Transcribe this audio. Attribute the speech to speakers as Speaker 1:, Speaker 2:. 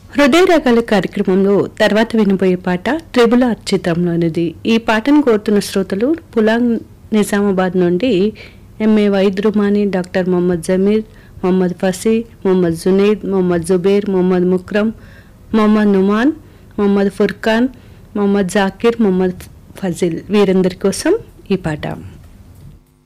Speaker 1: హృదయ రాగాల కార్యక్రమంలో తర్వాత వినబోయే పాట ట్రిబుల్ ఆర్ చిత్రంలోనిది. ఈ పాటను కోరుతున్న శ్రోతలు పులాంగ్ నిజామాబాద్ నుండి ఎంఏ వైద్రుమాని, డాక్టర్ మొహమ్మద్ జమీర్, మొహమ్మద్ ఫసీ, మొహమ్మద్ జునైద్, మొహమ్మద్ జుబేర్, మొహమ్మద్ ముక్రమ్, మొహమ్మద్ నుమాన్, మొహమ్మద్ ఫుర్ఖాన్, మొహమ్మద్ జాకిర్, మొహమ్మద్ ఫజిల్ వీరందరి కోసం ఈ పాట.